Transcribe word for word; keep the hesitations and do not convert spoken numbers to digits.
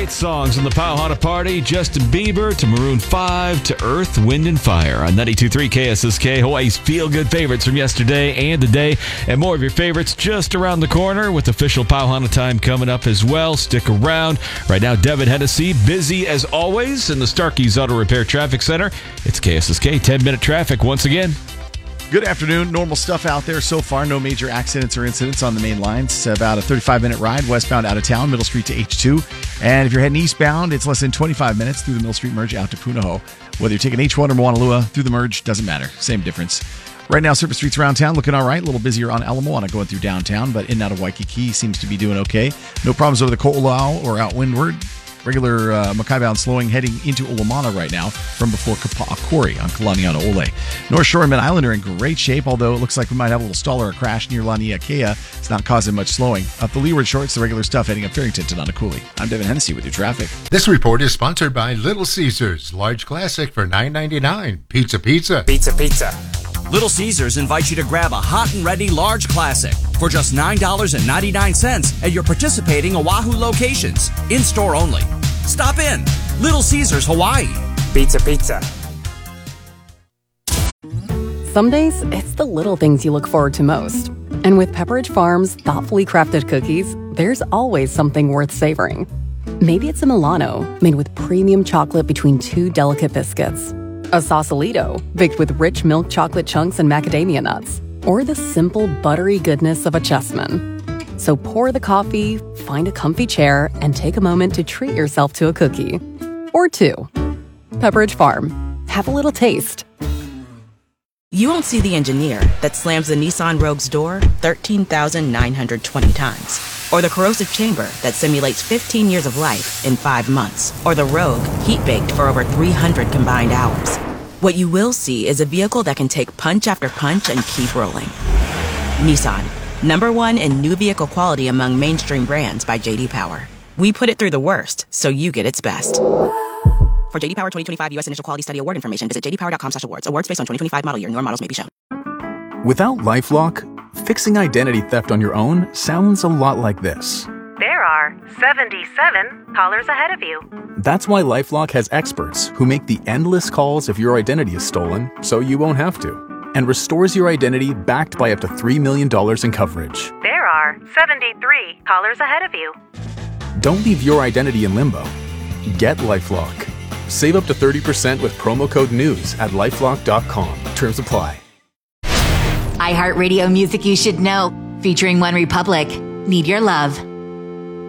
Great songs on the Powhatan Party. Justin Bieber to Maroon five to Earth, Wind and Fire on ninety-two point three K S S K. Hawaii's feel-good favorites from yesterday and today. And more of your favorites just around the corner with official Powhatan time coming up as well. Stick around. Right now, Devin Hennessy, busy as always in the Starkey's Auto Repair Traffic Center. It's K S S K ten-minute traffic once again. Good afternoon. Normal stuff out there so far. No major accidents or incidents on the main lines. It's about a thirty-five minute ride westbound out of town, Middle Street to H two. And if you're heading eastbound, it's less than twenty-five minutes through the Middle Street merge out to Punahou. Whether you're taking H one or Moanalua through the merge, doesn't matter. Same difference. Right now, surface streets around town looking all right. A little busier on Ala Moana going through downtown, but in and out of Waikiki seems to be doing okay. No problems over the Ko'olau or out windward. Regular uh, Makai bound slowing heading into Olamana right now from before Kapa'akori on Kalaniana Ole. North Shore and Mid Island are in great shape, although it looks like we might have a little stall or a crash near Laniakea. It's not causing much slowing. Up the Leeward Shore, it's the regular stuff heading up Farrington to Nanakuli. I'm Devin Hennessy with your traffic. This report is sponsored by Little Caesars, large classic for nine ninety-nine. Pizza, pizza. Pizza, pizza. Little Caesars invites you to grab a hot and ready large classic for just nine ninety-nine at your participating Oahu locations. In-store only. Stop in. Little Caesars, Hawaii. Pizza, pizza. Some days, it's the little things you look forward to most. And with Pepperidge Farm's thoughtfully crafted cookies, there's always something worth savoring. Maybe it's a Milano made with premium chocolate between two delicate biscuits. A Sausalito baked with rich milk chocolate chunks and macadamia nuts. Or the simple buttery goodness of a Chessman. So pour the coffee, find a comfy chair, and take a moment to treat yourself to a cookie. Or two. Pepperidge Farm. Have a little taste. You won't see the engineer that slams the Nissan Rogue's door thirteen thousand nine hundred twenty times. Or the corrosive chamber that simulates fifteen years of life in five months. Or the Rogue heat-baked for over three hundred combined hours. What you will see is a vehicle that can take punch after punch and keep rolling. Nissan, number one in new vehicle quality among mainstream brands by J D Power. We put it through the worst, so you get its best. For J D Power twenty twenty-five U S Initial Quality Study Award information, visit j d power dot com slash awards. Awards based on twenty twenty-five model year. Newer models may be shown. Without LifeLock, fixing identity theft on your own sounds a lot like this. There are seventy-seven callers ahead of you. That's why LifeLock has experts who make the endless calls if your identity is stolen, so you won't have to, and restores your identity backed by up to three million dollars in coverage. There are seventy-three callers ahead of you. Don't leave your identity in limbo. Get LifeLock. Save up to thirty percent with promo code NEWS at lifelock dot com. Terms apply. iHeartRadio music you should know, featuring One Republic. Need Your Love.